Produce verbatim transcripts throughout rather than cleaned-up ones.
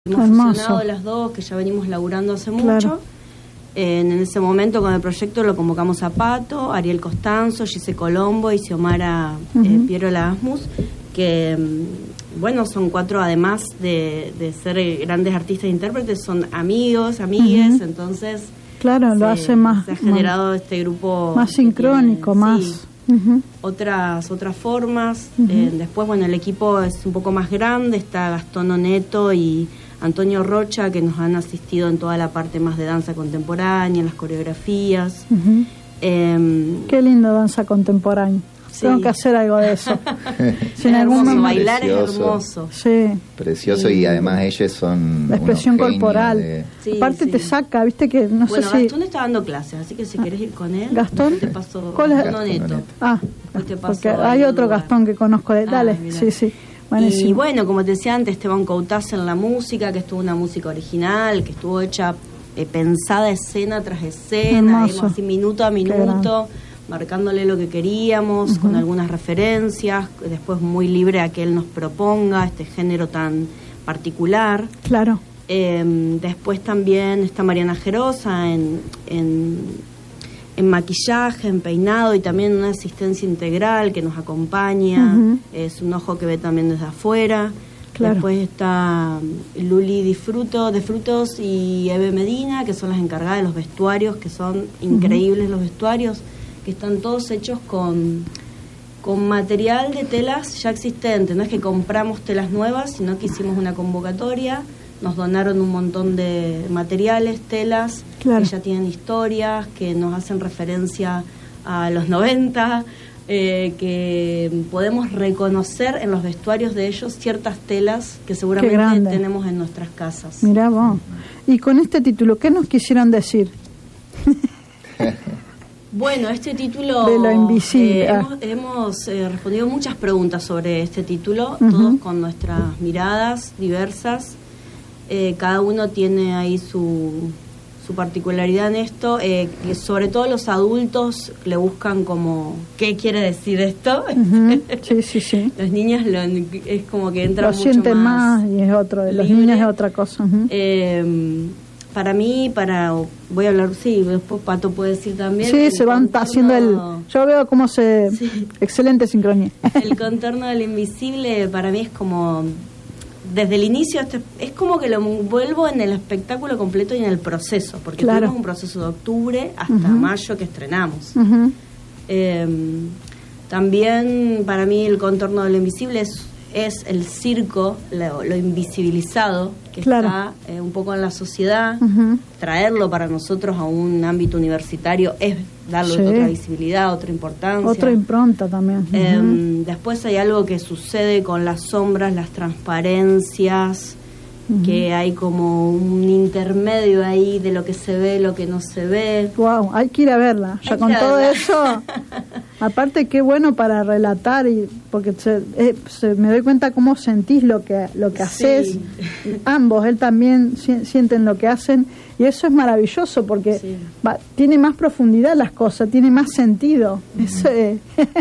hemos Hermoso. fusionado las dos, que ya venimos laburando hace Claro. mucho. En ese momento con el proyecto lo convocamos a Pato, Ariel Costanzo, Gise Colombo y Xiomara Uh-huh. eh, Pierola Asmus, que bueno, son cuatro, además de, de ser grandes artistas e intérpretes, son amigos, amigues, Uh-huh. entonces Claro, se, lo hace más, se ha generado más, este grupo más que sincrónico, tiene, más... sí, Uh-huh. otras otras formas. Uh-huh. Eh, después, bueno, el equipo es un poco más grande, está Gastón Oneto y Antonio Rocha, que nos han asistido en toda la parte más de danza contemporánea, en las coreografías. Uh-huh. Eh, Qué lindo danza contemporánea. Sí. Tengo que hacer algo de eso. Si en es algún hermoso, momento- bailar es Precioso. hermoso. Sí, Precioso, Y- y además ellos son la expresión unos genios corporal. de- Sí, Aparte sí. te saca, viste que no Bueno, sé si... Gastón está dando clases, así que si querés ir con él, ¿Gastón? te paso ¿Cuál es? Gastón Gastón Oneto. Oneto. Ah, Después te paso porque ahí hay el otro lugar. Gastón que conozco. De... Ah, Dale, mirá. sí, sí. Buenísimo. Y bueno, como te decía antes, Esteban Coutaz en la música, que estuvo una música original, que estuvo hecha, eh, pensada escena tras escena, Hermoso. íbamos así minuto a Qué minuto, marcándole lo que queríamos, Ujú. con algunas referencias, después muy libre a que él nos proponga este género tan particular. Claro. Eh, después también está Mariana Gerosa en, en, en maquillaje, en peinado y también una asistencia integral que nos acompaña. Ujú. Es un ojo que ve también desde afuera. Claro. Después está Luli Disfruto, de Frutos y Eve Medina, que son las encargadas de los vestuarios, que son increíbles los vestuarios, que están todos hechos con, con material de telas ya existente. No es que compramos telas nuevas, sino que hicimos una convocatoria, nos donaron un montón de materiales, telas, Claro. que ya tienen historias, que nos hacen referencia a los noventa, eh, que podemos reconocer en los vestuarios de ellos ciertas telas que seguramente grande. tenemos en nuestras casas. Mirá vos. Y con este título, ¿qué nos quisieron decir? Bueno, este título... De lo invisible. eh, Ah. hemos hemos, eh, respondido muchas preguntas sobre este título, Ujú. todos con nuestras miradas diversas. Eh, cada uno tiene ahí su, su particularidad en esto, eh, que sobre todo los adultos le buscan como, ¿qué quiere decir esto? Ujú. Sí, sí, sí. Los niños lo, es como que entran Lo mucho sienten más, más y es otro. De los libre. niños es otra cosa. Ujú. Eh, para mí, para voy a hablar, sí, después Pato puede decir también. Sí, el se van contorno- haciendo el... Yo veo cómo se... Sí. Excelente sincronía. El contorno del invisible para mí es como, desde el inicio, hasta- es como que lo envuelvo en el espectáculo completo y en el proceso, porque Claro. tuvimos un proceso de octubre hasta Ujú. mayo que estrenamos. Ujú. Eh, también para mí el contorno de lo invisible es, es el circo, lo, lo invisibilizado, que Claro. está eh, un poco en la sociedad. Ujú. Traerlo para nosotros a un ámbito universitario es darle Sí. otra visibilidad, otra importancia. Otra impronta también. Ujú. Eh, después hay algo que sucede con las sombras, las transparencias, Ujú. que hay como un intermedio ahí de lo que se ve, lo que no se ve. Wow, hay que ir a verla. Ya Hay con que ir a todo verla. eso, aparte qué bueno para relatar y porque se, eh, se- me doy cuenta cómo sentís lo que lo que Sí. haces. Ambos, él también si- sienten lo que hacen y eso es maravilloso porque Sí. va- tiene más profundidad las cosas, tiene más sentido. Eso es-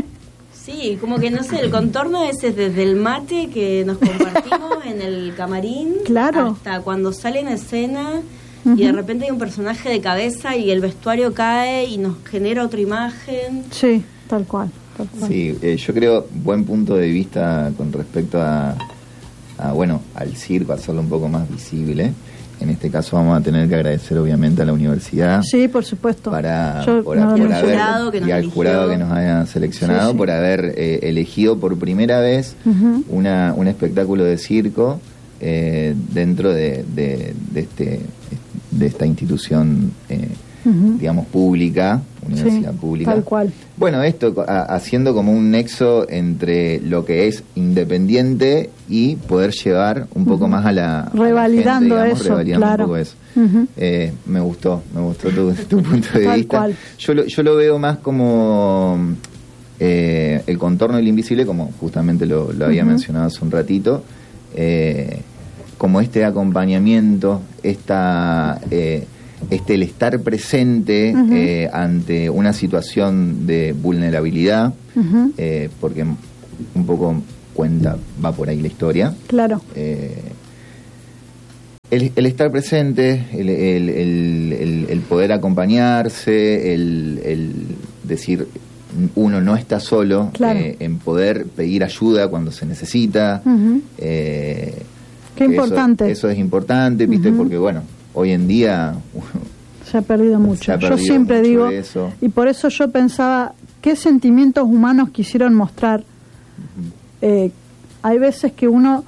Sí, como que no sé, el contorno ese es desde el mate que nos compartimos en el camarín, Claro. hasta cuando sale en escena Ujú. y de repente hay un personaje de cabeza y el vestuario cae y nos genera otra imagen. sí, tal cual. Tal cual. Sí, eh, yo creo buen punto de vista con respecto a, a, bueno, al circo, hacerlo un poco más visible. En este caso vamos a tener que agradecer obviamente a la universidad Sí, por supuesto. para Yo por, no por lo al haber jurado que nos y al eligió. jurado que nos haya seleccionado, Sí, sí. por haber eh, elegido por primera vez Ujú. una un espectáculo de circo eh, dentro de, de, de este de esta institución eh, Ujú. digamos pública, universidad Sí, pública. tal cual. Bueno, esto co- a- haciendo como un nexo entre lo que es independiente y poder llevar un poco Ujú. más a la, a la Revalidando gente, digamos, eso, revalidando claro. un poco eso. Ujú. Eh, me gustó, me gustó tu, tu punto de Tal vista. cual. Yo lo, yo lo veo más como eh, el contorno del invisible, como justamente lo, lo había Ujú. mencionado hace un ratito, eh, como este acompañamiento, esta, eh, este el estar presente Ujú. eh, ante una situación de vulnerabilidad, Ujú. eh, porque un poco cuenta, va por ahí la historia. Claro. Eh, el, el estar presente, el, el, el, el, el poder acompañarse, el, el decir uno no está solo, claro. eh, en poder pedir ayuda cuando se necesita. Uh-huh. eh, Qué importante. Eso, eso es importante, ¿viste? Uh-huh. Porque, bueno, hoy en día se ha perdido mucho. Se ha perdido yo siempre mucho digo, eso. Y por eso yo pensaba, ¿qué sentimientos humanos quisieron mostrar? Uh-huh. Eh, hay veces que uno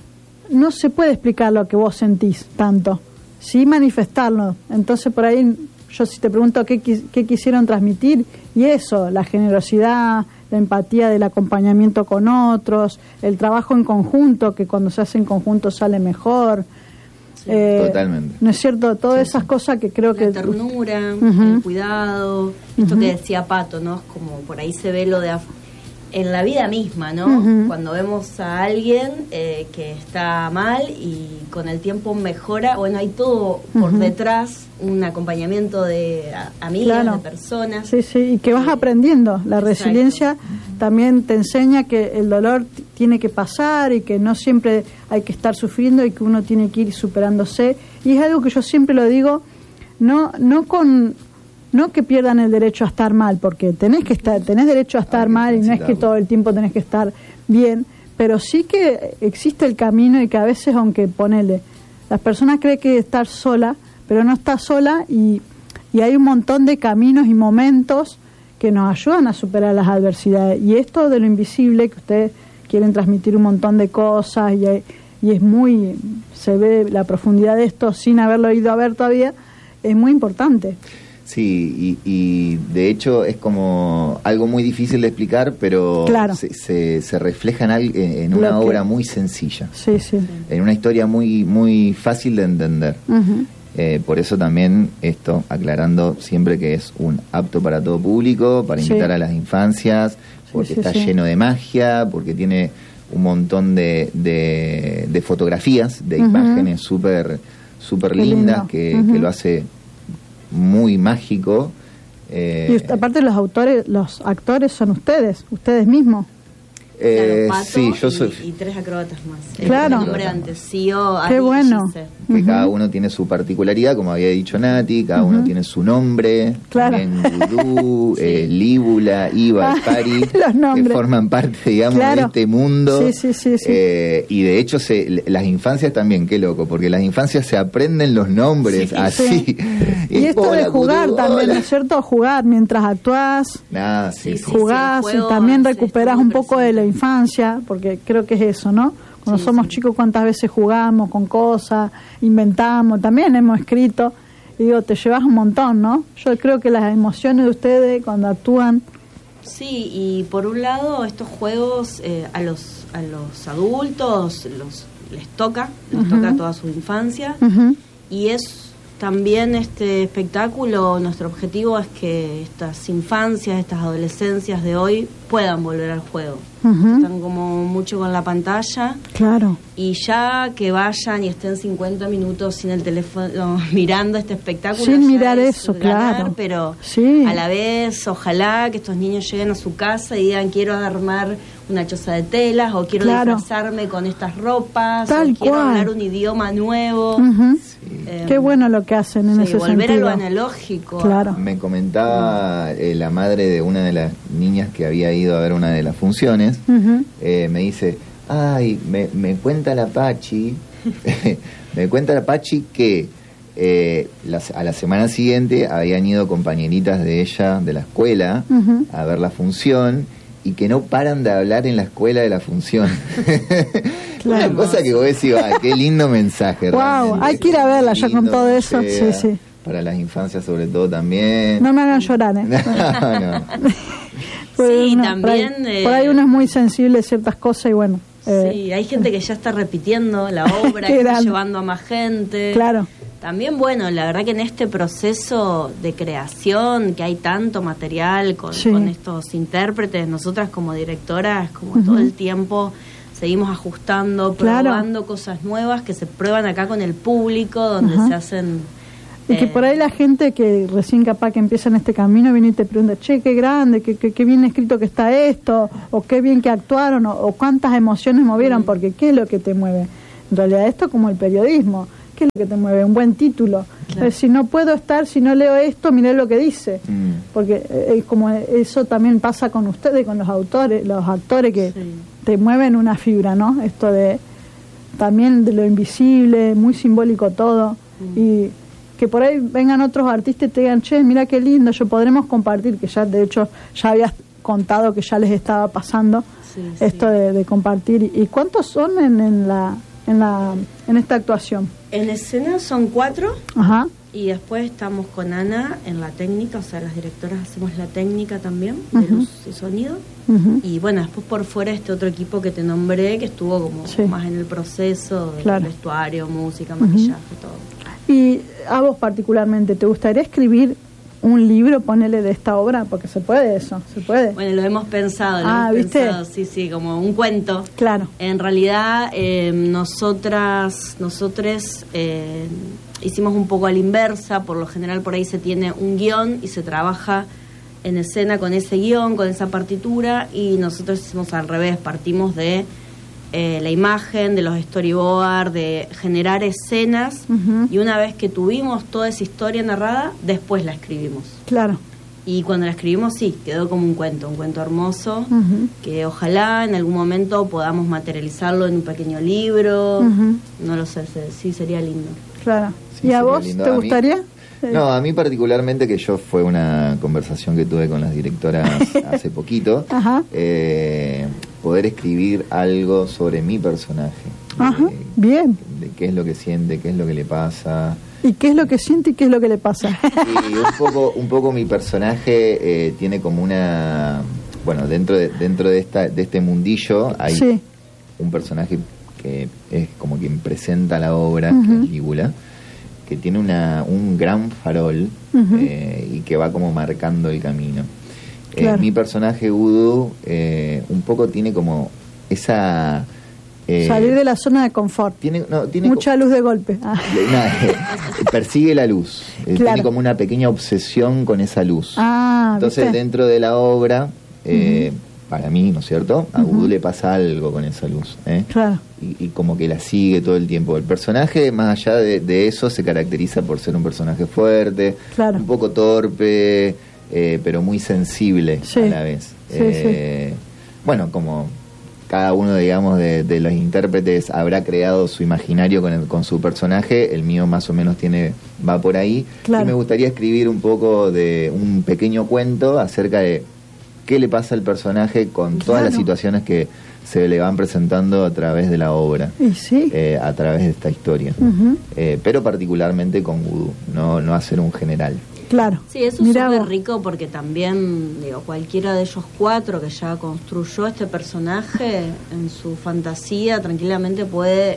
no se puede explicar lo que vos sentís tanto, sí manifestarlo. Entonces, por ahí, yo si te pregunto qué, qué quisieron transmitir, y eso, la generosidad, la empatía del acompañamiento con otros, el trabajo en conjunto, que cuando se hace en conjunto sale mejor. Sí. Eh, Totalmente. ¿No es cierto? Todas sí, esas sí. cosas que creo la que... La ternura, uh-huh. el cuidado, esto uh-huh. que decía Pato, ¿no? Es como por ahí se ve lo de... Af- en la vida misma, ¿no? Uh-huh. Cuando vemos a alguien eh, que está mal y con el tiempo mejora, bueno, hay todo por uh-huh. detrás, un acompañamiento de a, amigas, claro. de personas. Sí, sí, y que vas aprendiendo. La Exacto. resiliencia uh-huh. también te enseña que el dolor t- tiene que pasar y que no siempre hay que estar sufriendo y que uno tiene que ir superándose. Y es algo que yo siempre lo digo, no, no con... No que pierdan el derecho a estar mal, porque tenés que estar, tenés derecho a estar mal y no es que todo el tiempo tenés que estar bien, pero sí que existe el camino y que a veces, aunque ponele, las personas creen que estar sola, pero no está sola y, y hay un montón de caminos y momentos que nos ayudan a superar las adversidades. Y esto de lo invisible, que ustedes quieren transmitir un montón de cosas y, y es muy, se ve la profundidad de esto sin haberlo ido a ver todavía, es muy importante. Sí, y, y de hecho es como algo muy difícil de explicar, pero claro. se, se, se refleja en, al, en una Lo obra que... muy sencilla, sí, sí. en una historia muy muy fácil de entender. Uh-huh. Eh, por eso también esto, aclarando siempre que es un apto para todo público, para invitar sí. a las infancias, porque sí, sí, está sí. lleno de magia, porque tiene un montón de, de, de fotografías, de uh-huh. imágenes súper súper lindas que, uh-huh. que lo hace muy mágico. Eh, y aparte los autores, los actores son ustedes, ustedes mismos. Eh, claro, Pato sí, yo y, soy... y tres acróbatas más. Claro. El nombre antes, C E O, Qué Ari, bueno. Gise. Que uh-huh. cada uno tiene su particularidad, como había dicho Nati, cada uh-huh. uno tiene su nombre. Claro. También Vudú, sí. eh, Líbula, Iba, Pari, que forman parte, digamos, claro. de este mundo. Sí, sí, sí, sí. Eh, y de hecho, se, las infancias también, qué loco, porque las infancias se aprenden los nombres, sí, así. Sí. Y, y esto de jugar Vudú, también, ¿no es cierto? Jugar mientras actuás, nah, sí, sí, jugás sí, y también sí, recuperás un poco presente. De la infancia, porque creo que es eso, ¿no? Cuando sí, somos sí. chicos, cuántas veces jugamos con cosas, inventamos, también hemos escrito, y digo, te llevas un montón, ¿no? Yo creo que las emociones de ustedes cuando actúan... Sí, y por un lado, estos juegos eh, a los a los adultos los les toca, les uh-huh. toca toda su infancia, uh-huh. y es también este espectáculo, nuestro objetivo es que estas infancias, estas adolescencias de hoy puedan volver al juego. Uh-huh. Están como mucho con la pantalla. Claro. Y ya que vayan y estén cincuenta minutos sin el teléfono mirando este espectáculo. Sin mirar eso, ganar, claro. Pero sí. a la vez, ojalá que estos niños lleguen a su casa y digan, quiero armar una choza de telas, o quiero claro. disfrazarme con estas ropas, Tal o quiero cual. hablar un idioma nuevo. Uh-huh. Sí. Eh, Qué bueno lo que hacen en sí, ese volver sentido. a lo analógico. Claro. Me comentaba eh, la madre de una de las niñas que había ido a ver una de las funciones, uh-huh. eh, me dice, ay, me, me cuenta la Pachi, me cuenta la Pachi que eh, la, a la semana siguiente habían ido compañeritas de ella, de la escuela, uh-huh. a ver la función, y que no paran de hablar en la escuela de la función. Claro. Una cosa que vos decís, ah, qué lindo mensaje. Wow, hay que ir a verla ya con todo eso. Sí, sí. Para las infancias sobre todo también. No me hagan llorar, ¿eh? No, no. Sí, uno, también... Por ahí, eh, por ahí uno es muy sensible a ciertas cosas y bueno... Eh, sí, hay gente que ya está repitiendo la obra, que está llevando a más gente. Claro. También, bueno, la verdad que en este proceso de creación, que hay tanto material con, sí. con estos intérpretes, nosotras como directoras, como uh-huh. todo el tiempo seguimos ajustando, probando claro. cosas nuevas que se prueban acá con el público, donde uh-huh. se hacen... Y que por ahí la gente que recién capaz que empieza en este camino viene y te pregunta, che, qué grande, qué, qué, qué bien escrito que está esto, o qué bien que actuaron, o, o cuántas emociones movieron, mm. porque ¿qué es lo que te mueve? En realidad esto es como el periodismo, ¿qué es lo que te mueve? Un buen título. Claro. Eh, si no puedo estar, si no leo esto, miré lo que dice. Mm. Porque eh, como eso también pasa con ustedes, con los autores, los actores que sí. te mueven una fibra, ¿no? Esto de también de lo invisible, muy simbólico todo. Mm. Y que por ahí vengan otros artistas y te digan, che, mira qué lindo, yo podremos compartir, que ya de hecho ya habías contado que ya les estaba pasando sí, esto sí. De, de compartir. ¿Y cuántos son en, en la en la en esta actuación? En escena son cuatro. Ajá. Y después estamos con Ana en la técnica, o sea, las directoras hacemos la técnica también de uh-huh. luz y sonido. Uh-huh. Y bueno, después por fuera este otro equipo que te nombré, que estuvo como sí. más en el proceso de claro. vestuario, música, maquillaje, uh-huh. todo. Y a vos particularmente, ¿te gustaría escribir un libro, ponele, de esta obra? Porque se puede eso, se puede. Bueno, lo hemos pensado, lo ah, hemos ¿viste? pensado, sí, sí, como un cuento. Claro. En realidad, eh, nosotras, nosotros eh, hicimos un poco a la inversa. Por lo general, por ahí se tiene un guión y se trabaja en escena con ese guión, con esa partitura, y nosotros hicimos al revés, partimos de Eh, la imagen, de los storyboards, de generar escenas, uh-huh. y una vez que tuvimos toda esa historia narrada, después la escribimos. Claro. Y cuando la escribimos, sí, quedó como un cuento, un cuento hermoso, uh-huh. que ojalá en algún momento podamos materializarlo en un pequeño libro, uh-huh. no lo sé, sí, sería lindo. Claro. Sí, ¿y a vos lindo. te ¿A gustaría? Mí? No, a mí particularmente, que yo fue una conversación que tuve con las directoras hace poquito, eh, poder escribir algo sobre mi personaje. Ajá, de, bien. De qué es lo que siente, qué es lo que le pasa. ¿Y qué es lo que siente y qué es lo que le pasa? Y un poco, un poco mi personaje eh, tiene como una... Bueno, dentro de, dentro de, esta, de este mundillo hay sí. un personaje que es como quien presenta la obra, uh-huh. que es Lígula, que tiene una, un gran farol uh-huh. eh, y que va como marcando el camino. Claro. Eh, mi personaje Udo eh, un poco tiene como esa... Eh, salir de la zona de confort. Tiene, no, tiene mucha co- luz de golpe. Ah. No, eh, persigue la luz. Eh, claro. Tiene como una pequeña obsesión con esa luz. Ah, entonces, ¿viste? Dentro de la obra... Eh, uh-huh. Para mí, ¿no es cierto? A Udo uh-huh. le pasa algo con esa luz, ¿eh? Claro. Y, y como que la sigue todo el tiempo. El personaje, más allá de, de eso, se caracteriza por ser un personaje fuerte, claro. un poco torpe, eh, pero muy sensible sí. a la vez. Sí, eh, sí. Bueno, como cada uno, digamos, de, de los intérpretes habrá creado su imaginario con, el, con su personaje, el mío más o menos tiene va por ahí. Claro. Y me gustaría escribir un poco de un pequeño cuento acerca de qué le pasa al personaje con todas claro. las situaciones que se le van presentando a través de la obra, y sí. eh, a través de esta historia, uh-huh. eh, pero particularmente con Udo, no, no hacer un general. Claro. Sí, eso Mirá es súper rico porque también, digo, cualquiera de ellos cuatro que ya construyó este personaje en su fantasía tranquilamente puede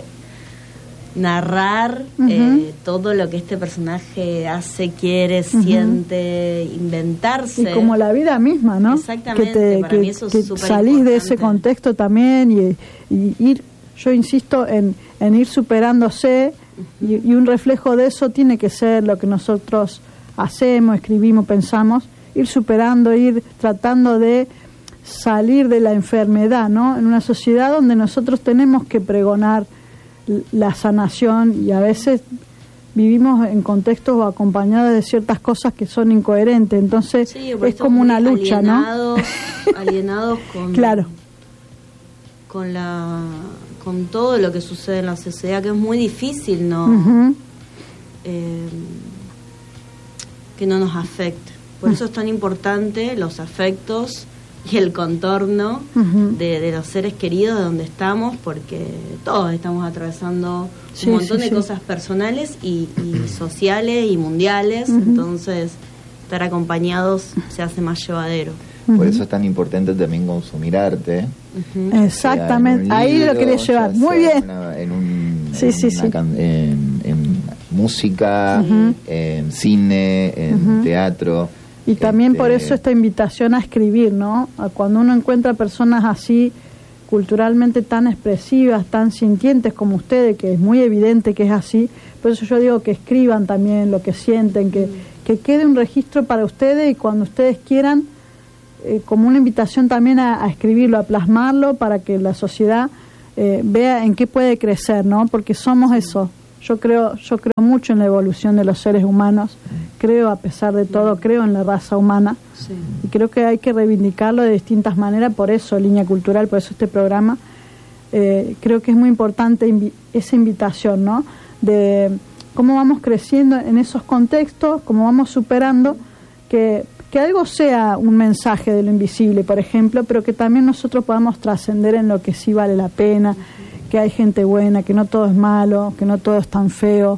narrar uh-huh. eh, todo lo que este personaje hace, quiere, uh-huh. siente, inventarse. Y como la vida misma, ¿no? Exactamente, que te, para que, mí eso que es súper salís importante. de ese contexto también y, y ir, yo insisto en, en ir superándose uh-huh. y, y un reflejo de eso tiene que ser lo que nosotros hacemos, escribimos, pensamos, ir superando, ir tratando de salir de la enfermedad, ¿no? En una sociedad donde nosotros tenemos que pregonar la sanación y a veces vivimos en contextos acompañados de ciertas cosas que son incoherentes, entonces sí, es como una lucha, alienados, ¿no? Alienados con claro. con la con todo lo que sucede en la sociedad, que es muy difícil, ¿no? Uh-huh. Eh, que no nos afecte. Por uh-huh. eso es tan importante los afectos y el contorno uh-huh. de, de los seres queridos de donde estamos, porque todos estamos atravesando sí, un montón sí, de sí. cosas personales y, y sociales y mundiales, uh-huh. entonces estar acompañados se hace más llevadero. Uh-huh. Por eso es tan importante también consumir arte. Uh-huh. Exactamente, libro, ahí lo quería llevar, muy bien. Una, en un, sí, en, sí, sí. Can- en, en música, uh-huh. en cine, en uh-huh. teatro. Y también este... por eso esta invitación a escribir, ¿no? Cuando uno encuentra personas así, culturalmente tan expresivas, tan sintientes como ustedes, que es muy evidente que es así, por eso yo digo que escriban también lo que sienten, que, que quede un registro para ustedes y cuando ustedes quieran, eh, como una invitación también a, a escribirlo, a plasmarlo para que la sociedad eh, vea en qué puede crecer, ¿no? Porque somos eso, Yo creo, yo creo mucho en la evolución de los seres humanos, creo a pesar de todo, creo en la raza humana, sí. Y creo que hay que reivindicarlo de distintas maneras, por eso Línea Cultural, por eso este programa, eh, creo que es muy importante invi- esa invitación, ¿no? De cómo vamos creciendo en esos contextos, cómo vamos superando, que, que algo sea un mensaje de lo invisible, por ejemplo, pero que también nosotros podamos trascender en lo que sí vale la pena, que hay gente buena, que no todo es malo, que no todo es tan feo,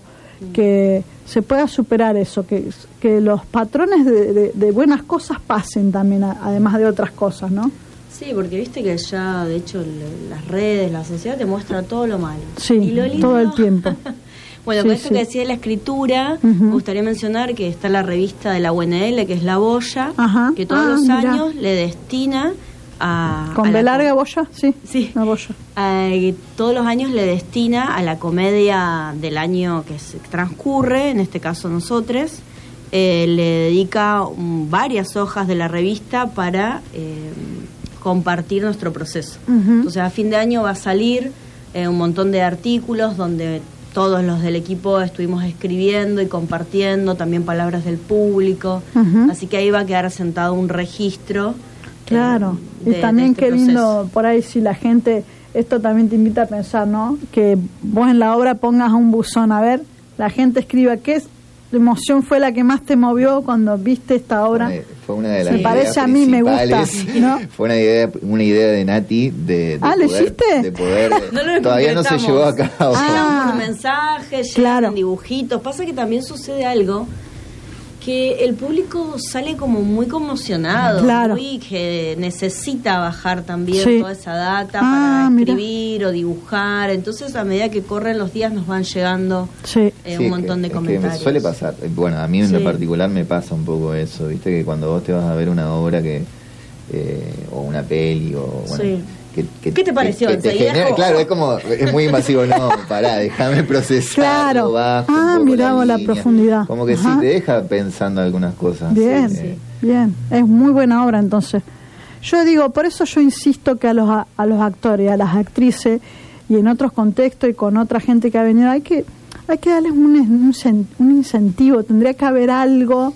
que se pueda superar eso, que, que los patrones de, de, de buenas cosas pasen también, a, además de otras cosas, ¿no? Sí, porque viste que ya, de hecho, le, las redes, la sociedad te muestra todo lo malo. Sí, y lo lindo, todo el tiempo. Bueno, sí, con esto sí. que decía de la escritura, uh-huh. me gustaría mencionar que está la revista de la U N L, que es La Boya, Ajá. que todos ah, los mirá. años le destina a... ¿Con a B la larga com- Boya? Sí, sí. la Boya. Eh, todos los años le destina a la comedia del año que se transcurre, en este caso nosotros, eh, le dedica um, varias hojas de la revista para eh, compartir nuestro proceso. Uh-huh. Entonces a fin de año va a salir eh, un montón de artículos donde todos los del equipo estuvimos escribiendo y compartiendo, también palabras del público, uh-huh. así que ahí va a quedar sentado un registro. Claro, eh, de, y también de este qué proceso. lindo por ahí si la gente, esto también te invita a pensar, ¿no? Que vos en la obra pongas un buzón, a ver, la gente escriba qué emoción fue la que más te movió cuando viste esta obra. Fue, fue una de las me ideas parece a mí me gusta, ¿no? Fue una idea, una idea de Nati de, de ah, ¿lo poder, hiciste? de poder no lo todavía no se llevó a cabo. Ah. Llegan por mensajes, claro. llegan dibujitos. Pasa que también sucede algo que el público sale como muy conmocionado, claro. muy que necesita bajar también sí. toda esa data ah, para mira. escribir o dibujar. Entonces a medida que corren los días nos van llegando sí. eh, sí, un montón que, de comentarios. Que me suele pasar, bueno, a mí en sí. lo particular me pasa un poco eso, viste que cuando vos te vas a ver una obra que eh, o una peli o bueno, sí. que, que, ¿qué te pareció? Que, que te genera, claro, es como es muy invasivo, no, pará, déjame procesar. Claro. Bajo ah, miramos la, la profundidad. Como que Ajá. sí te deja pensando algunas cosas. Bien, sí, sí. bien, es muy buena obra entonces. Yo digo, por eso yo insisto que a los a, a los actores, a las actrices y en otros contextos y con otra gente que ha venido hay que hay que darles un, un, un incentivo, tendría que haber algo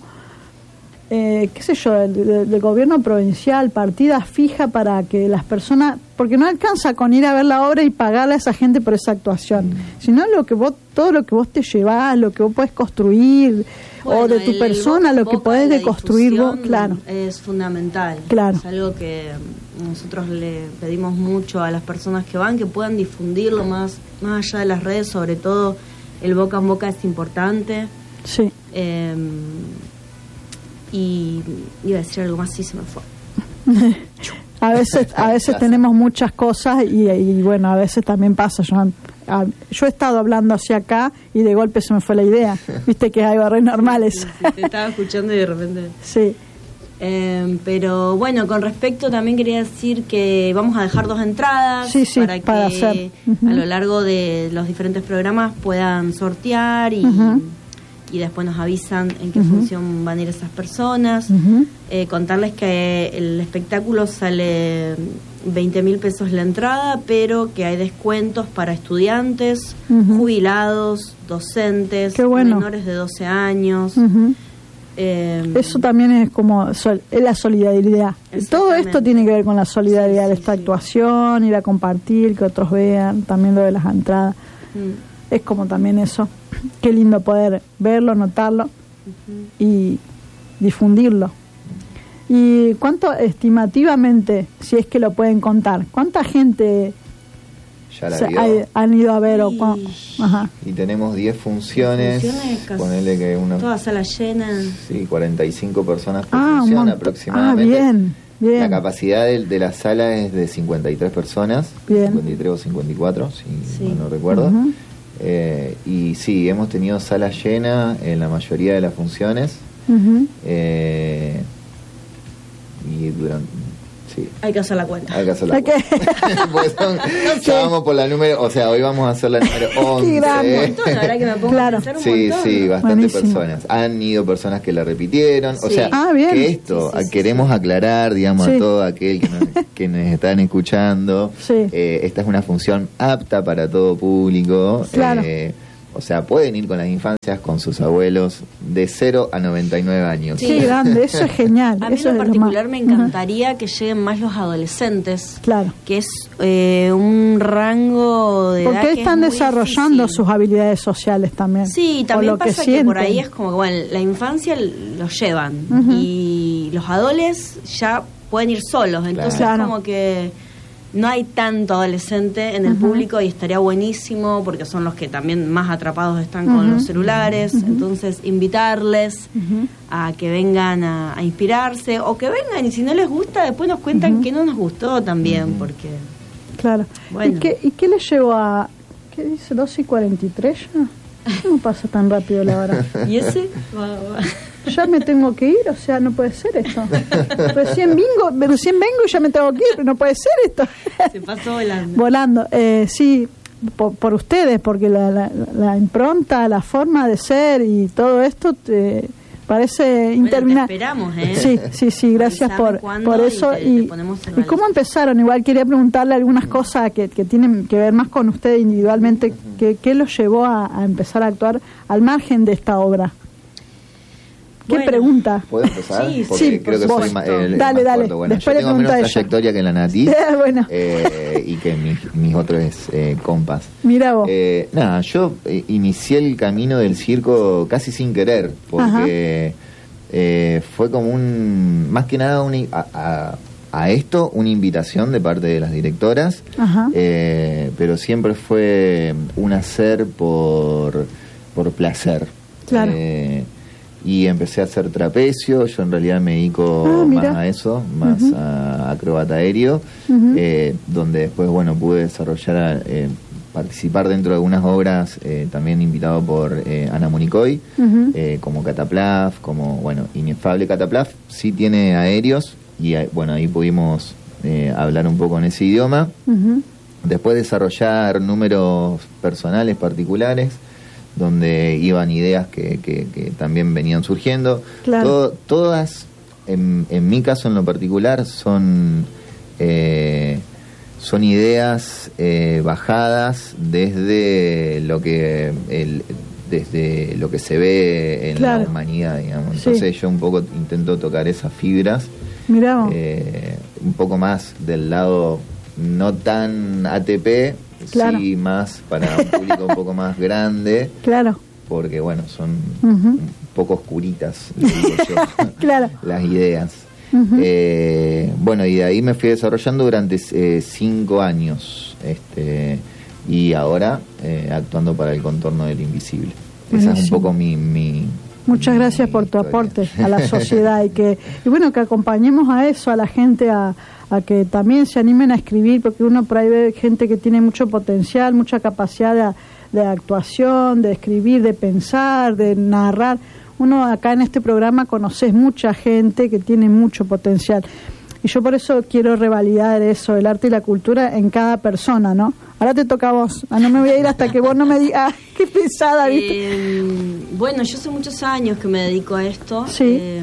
eh, qué sé yo, del, del, del gobierno provincial, partida fija para que las personas, porque no alcanza con ir a ver la obra y pagarle a esa gente por esa actuación, sino lo que vos, todo lo que vos te llevás, lo que vos podés construir, bueno, o de tu el, persona, el lo que podés deconstruir vos, claro. Es fundamental, claro. Es algo que nosotros le pedimos mucho a las personas que van, que puedan difundirlo más, más allá de las redes, sobre todo el boca en boca es importante. Sí. Eh, y iba a decir algo más, sí se me fue. a veces a veces tenemos muchas cosas y, y bueno, a veces también pasa. Yo, a, yo he estado hablando hacia acá y de golpe se me fue la idea. Viste que hay barres normales. Sí, sí, te estaba escuchando y de repente... Sí. Eh, pero bueno, con respecto también quería decir que vamos a dejar dos entradas sí, sí, para que para hacer. Uh-huh. a lo largo de los diferentes programas puedan sortear y, uh-huh. y después nos avisan en qué uh-huh. función van a ir esas personas. Uh-huh. Eh, contarles que el espectáculo sale veinte mil pesos la entrada, pero que hay descuentos para estudiantes, uh-huh. jubilados, docentes, bueno. menores de doce años. Uh-huh. Eh, Eso también es como sol, es la solidaridad. Todo esto tiene que ver con la solidaridad, sí, sí, esta sí. actuación, ir a compartir, que otros vean, también lo de las entradas. Mm. Es como también eso. Qué lindo poder verlo, notarlo uh-huh. y difundirlo. ¿Y cuánto estimativamente, si es que lo pueden contar, cuánta gente ya la se, vio? hay, han ido a ver? Y, o cu- Ajá. y tenemos diez funciones, funciones ponele que una... Toda sala llena. Sí, cuarenta y cinco personas por ah, función mont- aproximadamente. Ah, bien, bien. La capacidad de, de la sala es de cincuenta y tres personas, bien. cincuenta y tres o cincuenta y cuatro, si sí. no recuerdo. Uh-huh. Eh, y sí, hemos tenido sala llena en la mayoría de las funciones. Uh-huh. Eh, y durante... Sí. Hay que hacer la cuenta. Hay que hacer la ¿Hay cuenta. Pues son, ya vamos por la número, o sea, hoy vamos a hacer la número once. La verdad que me pongo claro. a pensar un Sí, montón. sí, bastante Buenísimo. personas. Han ido personas que la repitieron. Sí. O sea, ah, bien. que esto sí, sí, queremos sí. aclarar, digamos, sí. a todo aquel que nos, que nos están escuchando. Sí. Eh, esta es una función apta para todo público. Claro. Eh, o sea, pueden ir con las infancias, con sus abuelos, de cero a noventa y nueve años. Sí, qué grande, eso es genial. A mí eso en es particular lo me encantaría uh-huh. que lleguen más los adolescentes, claro, que es eh, un rango de porque edad que están es desarrollando difícil. sus habilidades sociales también. Sí, también lo pasa que, que por ahí es como que, bueno, la infancia los llevan uh-huh. y los adoles ya pueden ir solos, entonces claro. es como que no hay tanto adolescente en el uh-huh. público y estaría buenísimo porque son los que también más atrapados están uh-huh. con los celulares, uh-huh. entonces invitarles uh-huh. a que vengan a, a inspirarse o que vengan y si no les gusta después nos cuentan uh-huh. que no nos gustó también uh-huh. porque... Claro. Bueno. ¿Y, qué, ¿Y qué les llevó a... ¿Qué dice? ¿doce y cuarenta y tres ya? ¿Cómo pasa tan rápido la hora? ¿Y ese? Va, va. Ya me tengo que ir, o sea, no puede ser esto. Recién vengo, recién vengo y ya me tengo que ir, no puede ser esto. Se pasó volando. Volando, eh, sí, por, por ustedes, porque la, la, la impronta, la forma de ser y todo esto te parece interminable. Bueno, te esperamos, ¿eh? Sí, sí, sí, gracias por, por eso. ¿Y, te, te ¿Y cómo empezaron? Igual quería preguntarle algunas cosas que, que tienen que ver más con ustedes individualmente. ¿Qué, qué los llevó a, a empezar a actuar al margen de esta obra? ¿Qué bueno, pregunta? ¿Puedo empezar? Sí, porque sí, creo que vos. soy ma- el, dale, el más dale. corto. Bueno, Después yo tengo menos ella. trayectoria que la Nati bueno. eh, y que mis, mis otros eh, compas. Mira vos. Eh, nada, yo eh, inicié el camino del circo casi sin querer, porque eh, fue como un, más que nada un, a, a, a esto una invitación de parte de las directoras, eh, pero siempre fue un hacer por, por placer. Claro. Eh, y empecé a hacer trapecio. Yo en realidad me dedico ah, más a eso, más uh-huh. a acrobata aéreo, uh-huh. eh, donde después bueno pude desarrollar, eh, participar dentro de algunas obras, eh, también invitado por eh, Ana Municoy, uh-huh. eh, como Cataplaf, como bueno Inefable Cataplaf, sí tiene aéreos y bueno ahí pudimos eh, hablar un poco en ese idioma. Uh-huh. Después desarrollar números personales particulares, donde iban ideas que, que, que también venían surgiendo. Claro. Todo, todas, en, en mi caso en lo particular, son eh, son ideas eh, bajadas desde lo que el, desde lo que se ve en claro. la humanidad, digamos. Entonces sí. yo un poco intento tocar esas fibras, eh, un poco más del lado no tan A T P, claro. sí, más para un público un poco más grande. Claro. Porque, bueno, son uh-huh. un poco oscuritas, digo yo, claro. las ideas. Uh-huh. Eh, bueno, y de ahí me fui desarrollando durante eh, cinco años. Este, y ahora eh, actuando para El Contorno del Invisible. Buenísimo. Esa es un poco mi... mi Muchas mi gracias por historia. tu aporte a la sociedad y que y bueno que acompañemos a eso, a la gente a, a que también se animen a escribir, porque uno por ahí ve gente que tiene mucho potencial, mucha capacidad de, de actuación, de escribir, de pensar, de narrar. Uno acá en este programa conoces mucha gente que tiene mucho potencial. Y yo por eso quiero revalidar eso, el arte y la cultura en cada persona, ¿no? Ahora te toca a vos. Ah, no me voy a ir hasta que vos no me digas. Ah, qué pesada, ¿viste? Eh, bueno, yo hace muchos años que me dedico a esto. Sí. Eh,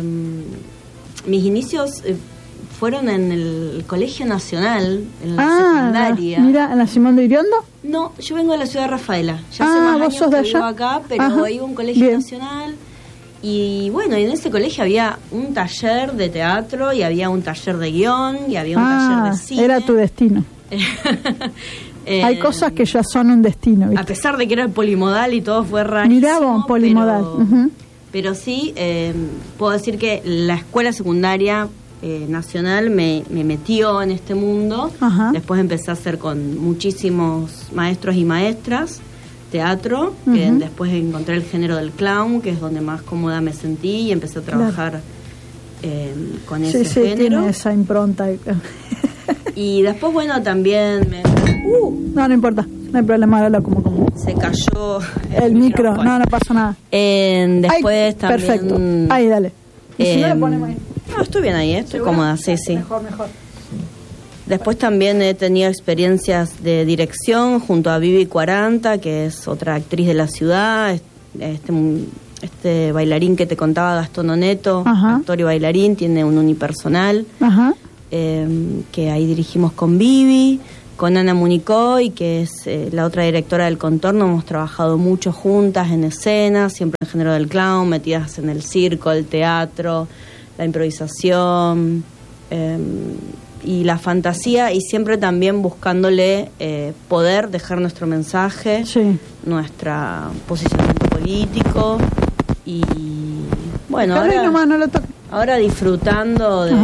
mis inicios eh, fueron en el Colegio Nacional, en la ah, secundaria. Mira, ¿en la Simón de Iriondo? No, yo vengo de la ciudad de Rafaela. Ya ah, hace más vos años sos de que allá. vivo acá, pero Ajá. iba a un colegio Bien. nacional. Y bueno, y en ese colegio había un taller de teatro y había un taller de guión y había un ah, taller de cine. Era tu destino. eh, Hay cosas que ya son un destino, ¿viste? A pesar de que era el polimodal y todo fue rarísimo. Mirá vos, polimodal. Pero, uh-huh. pero sí, eh, puedo decir que la escuela secundaria eh, nacional me, me metió en este mundo. Ajá. Después empecé a hacer con muchísimos maestros y maestras teatro, uh-huh. que después encontré el género del clown, que es donde más cómoda me sentí y empecé a trabajar claro. eh, con sí, ese sí, género. Tiene esa impronta. Y después, bueno, también me... Uh, no, no importa, no hay problema, ahora como como. Se cayó el, el micro, micrófono. no, no pasa nada. Eh, después Ay, también... Perfecto, ahí, dale. ¿Y eh, si no le ponemos ahí? No, estoy bien ahí, estoy ¿Segura? cómoda, sí, sí. Mejor, mejor. Después también he tenido experiencias de dirección junto a Vivi cuarenta, que es otra actriz de la ciudad, este, este bailarín que te contaba, Gastón Oneto, Ajá. actor y bailarín, tiene un unipersonal, Ajá. eh, que ahí dirigimos con Vivi. con Ana Municoy, que es eh, la otra directora del Contorno. Hemos trabajado mucho juntas en escenas, siempre en género del clown, metidas en el circo, el teatro, la improvisación eh, y la fantasía, y siempre también buscándole eh, poder dejar nuestro mensaje, sí. nuestro posicionamiento político, y bueno, ahora, nomás, no lo ahora disfrutando de,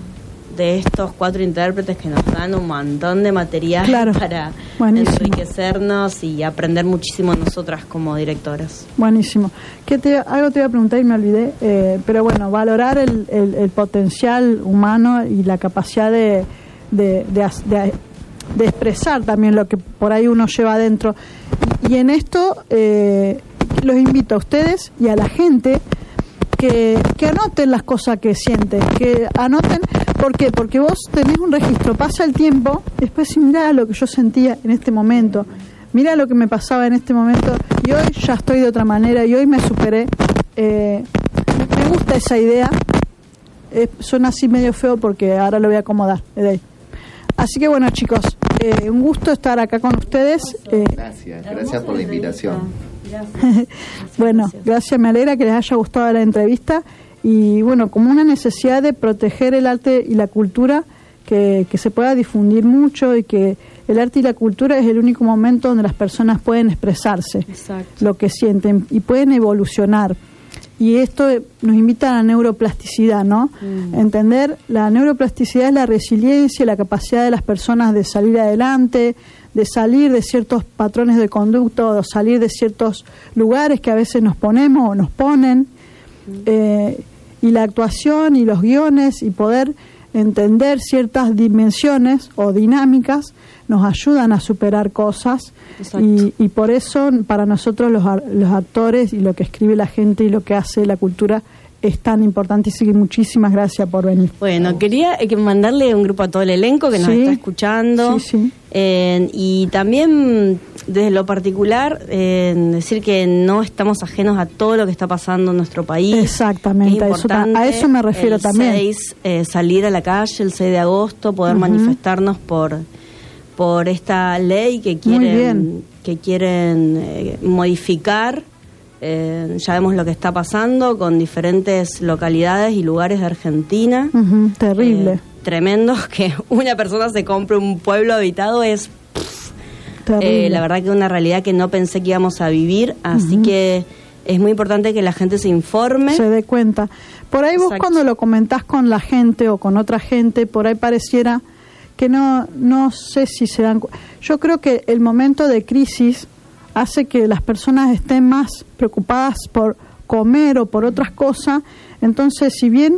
de estos cuatro intérpretes que nos dan un montón de material, claro. para Buenísimo. enriquecernos y aprender muchísimo nosotras como directoras. Buenísimo. ¿Qué te, algo te iba a preguntar y me olvidé, eh, pero bueno, valorar el, el, el potencial humano y la capacidad de, de, de, de, de expresar también lo que por ahí uno lleva adentro. Y, y en esto eh, los invito a ustedes y a la gente que, que anoten las cosas que sienten, que anoten. ¿Por qué? Porque vos tenés un registro, pasa el tiempo, después mirá lo que yo sentía en este momento, mirá lo que me pasaba en este momento, y hoy ya estoy de otra manera, y hoy me superé. Eh, me gusta esa idea, eh, suena así medio feo porque ahora lo voy a acomodar. Eh, así que bueno, chicos, eh, un gusto estar acá con ustedes. Eh, gracias, gracias por la invitación. Gracias. Bueno, gracias, me alegra que les haya gustado la entrevista. Y bueno, como una necesidad de proteger el arte y la cultura, que, que se pueda difundir mucho, y que el arte y la cultura es el único momento donde las personas pueden expresarse. Exacto. Lo que sienten y pueden evolucionar. Y esto nos invita a la neuroplasticidad, ¿no? Mm. Entender, la neuroplasticidad es la resiliencia y la capacidad de las personas de salir adelante, de salir de ciertos patrones de conducta, de salir de ciertos lugares que a veces nos ponemos o nos ponen. Eh, y la actuación y los guiones y poder entender ciertas dimensiones o dinámicas nos ayudan a superar cosas, y, y por eso para nosotros los, los actores y lo que escribe la gente y lo que hace la cultura es tan importante. Y muchísimas gracias por venir. Bueno, quería eh, mandarle un grupo a todo el elenco que nos sí, está escuchando, sí, sí. Eh, y también desde lo particular eh, decir que no estamos ajenos a todo lo que está pasando en nuestro país. Exactamente, a eso, a eso me refiero el también. seis, eh, salir a la calle el seis de agosto, poder uh-huh. manifestarnos por por esta ley que quieren que quieren eh, modificar. Eh, ya vemos lo que está pasando con diferentes localidades y lugares de Argentina. Uh-huh, terrible. Eh, tremendo que una persona se compre un pueblo habitado es eh, la verdad que una realidad que no pensé que íbamos a vivir, así uh-huh. que es muy importante que la gente se informe, se dé cuenta. Por ahí Exacto. vos cuando lo comentás con la gente o con otra gente, por ahí pareciera que no, no sé si se dan cu- yo creo que el momento de crisis hace que las personas estén más preocupadas por comer o por otras cosas. Entonces, si bien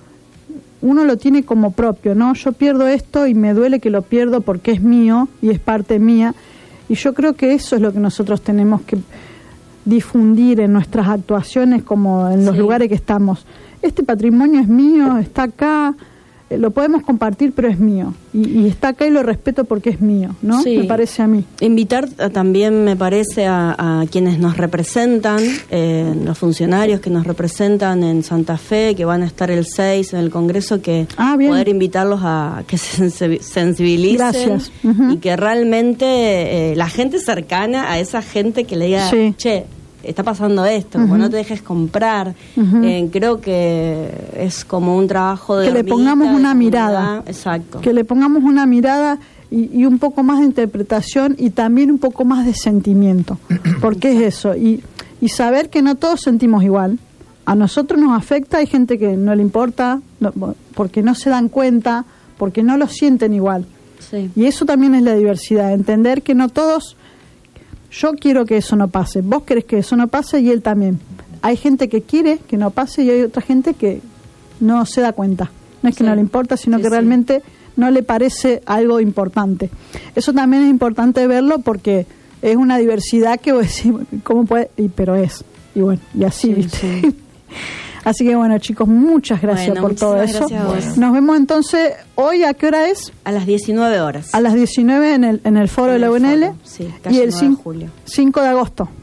uno lo tiene como propio, ¿no? Yo pierdo esto y me duele que lo pierdo porque es mío y es parte mía. Y yo creo que eso es lo que nosotros tenemos que difundir en nuestras actuaciones, como en los sí. lugares que estamos. Este patrimonio es mío, está acá, lo podemos compartir, pero es mío. Y, y está acá y lo respeto porque es mío, ¿no? Sí. Me parece a mí. Invitar a, también, me parece, a, a quienes nos representan, eh, los funcionarios que nos representan en Santa Fe, que van a estar el seis en el Congreso, que ah, poder invitarlos a que se sensibilicen. Gracias. Uh-huh. Y que realmente eh, la gente cercana a esa gente que le diga, sí. che, está pasando esto, uh-huh. como no te dejes comprar. Uh-huh. Eh, creo que es como un trabajo de... Que le pongamos una mirada. Exacto. Que le pongamos una mirada y, y un poco más de interpretación y también un poco más de sentimiento. Porque es eso. Y, y saber que no todos sentimos igual. A nosotros nos afecta, hay gente que no le importa, no, porque no se dan cuenta, porque no lo sienten igual. Sí. Y eso también es la diversidad, entender que no todos... Yo quiero que eso no pase, vos querés que eso no pase y él también. Hay gente que quiere que no pase y hay otra gente que no se da cuenta. No es que sí. no le importa, sino sí, que sí. realmente no le parece algo importante. Eso también es importante verlo porque es una diversidad que vos decís, ¿cómo puede? Y, pero es. Y bueno, y así, sí, ¿viste? Sí. Así que bueno, chicos, muchas gracias bueno, por todo eso. Bueno. Nos vemos entonces hoy, ¿a qué hora es? A las diecinueve horas. A las diecinueve en el en el foro en de la U N L. Sí, y el cinco de agosto.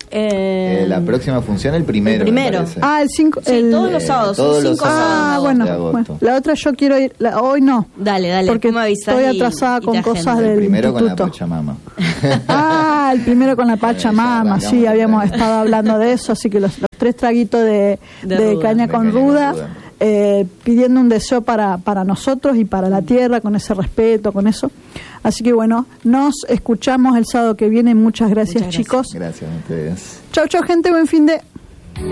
Eh, Eh, la próxima función el primero. el primero. me parece. Ah, el cinco. Sí, el, todos los sábados, son todos los cinco sábados. sábados. Ah, de bueno, de agosto. bueno. La otra yo quiero ir, la- hoy no. Dale, dale, Porque después me avisás estoy y- atrasada y con te cosas agendo. del El primero con la instituto. Pachamama. Ah, el primero con la Pachamama, arrancamos sí, habíamos temprano. estado hablando de eso, así que los, los tres traguitos de, De de ruda. caña De con caña con ruda, ruda. eh, pidiendo un deseo para, para nosotros y para la tierra, con ese respeto, con eso. Así que bueno, nos escuchamos el sábado que viene. Muchas gracias, Muchas gracias. chicos. Gracias a ustedes. Chau, chau, gente, buen fin de...